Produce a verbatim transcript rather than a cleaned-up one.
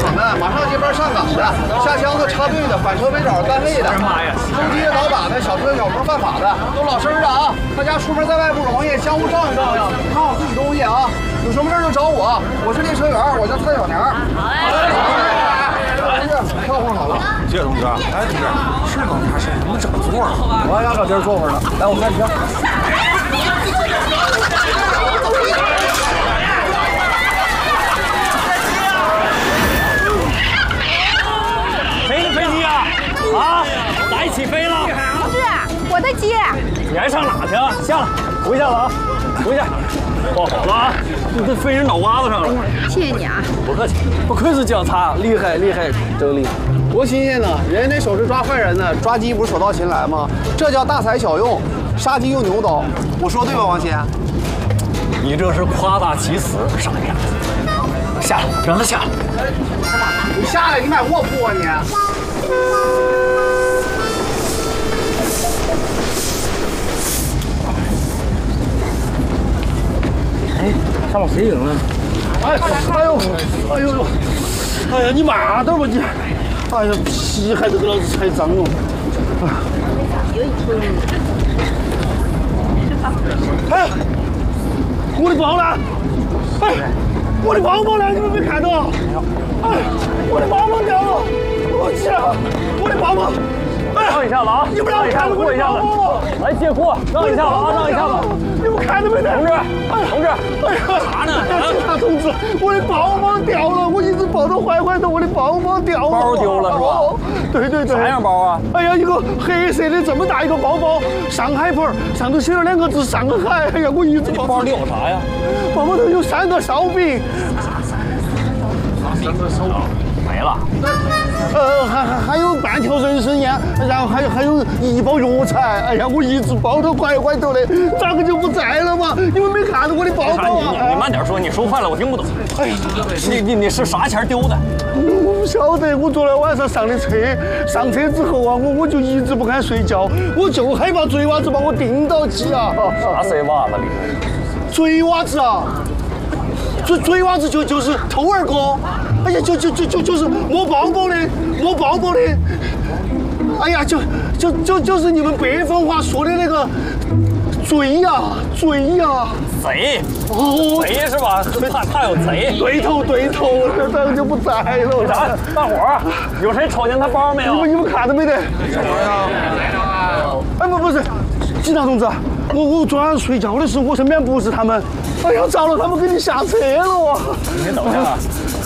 我们马上接班上岗的、下枪的、插队的、反车围找单位的、收机的、倒把的、小车小偷犯法的，都老实的啊！大家出门在外不容易，相互照应照应，看好自己东西啊！有什么事就找我，我是列车员，我叫蔡小年。好嘞，同志，票放好了。 谢谢同志。哎，同志，是刚才是你们整座了？ 我还想找地儿坐会儿呢。来，我看票。 谁的飞机啊？啊，哪一起飞了？ 同志，我的机。 你还上哪去啊？下来，回下了啊，回下。抱好了啊，你这飞人脑瓜子上了。 谢谢你啊。 不客气，不愧是警察，厉害厉害，真厉害。 多新鲜呢！人家那手是抓坏人的，抓鸡不是手到擒来吗？这叫大材小用，杀鸡用牛刀。我说对吧，王鑫？ 你这是夸大其词，傻样子。下来，让他下来。 你下来，你买卧铺啊你？ 哎，上了谁赢了？ 哎，哎呦，哎呦呦，哎呀，你慢点吧你。哎呀，皮还这个老子太脏了。哎，我的包呢？哎，我的包包呢？你们没看到？哎，我的包包掉了！我去，我的包包！哎， 让一下子啊！ 你们让我看到我的包包！ 来借货，让一下子啊！让一下子！ 你们看到没得？ 同志，同志， 哎呀， 啥呢？ 警察同志，我的包包掉了，我一直抱着坏坏的，我的包包掉了。 包丢了是吧？ 对对对。 啥样包啊？ 哎呀，一个黑色的这么大一个包包，上海牌，上头写了两个字“上海”。哎呀，我一直抱。 包里有啥呀？ 包包头有三个烧饼。 没了。 呃，还还还有半条人参烟，然后还有还有一包药材。哎呀，我一直抱着坏坏头的，咋个就不在了嘛？你们没看到我的包包啊？ 你你慢点说，你说快了我听不懂。哎，你你你是啥钱丢的？ 我不晓得，我昨天晚上上的车，上车之后啊，我我就一直不敢睡觉，我就害怕贼娃子把我盯到起啊！ 啥贼娃子里？ 贼娃子啊！贼贼娃子就就是偷儿哥，哎呀，就就就就就是摸包包的，摸包包的，哎呀，就就就就是你们北方话说的那个贼呀，贼呀， 贼哦， 贼是吧？怕怕有贼， 对头对头，这这个就不在了。 为啥？大伙儿有谁瞅见他包没有？ 你们你们看到没得？什么呀？哎不不是，警察同志，我我昨晚睡觉的时候，我身边不是他们。哎呀，糟了，他们给你下车了啊！ 你等一下，